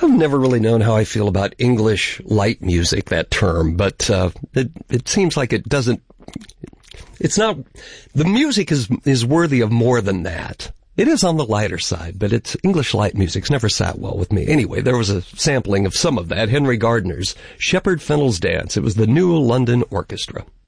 I've never really known how I feel about English light music, that term, but it seems like it doesn't. It's not. The music is worthy of more than that. It is on the lighter side, but it's English light music's never sat well with me. Anyway, there was a sampling of some of that. Henry Gardner's Shepherd Fennell's Dance. It was the New London Orchestra.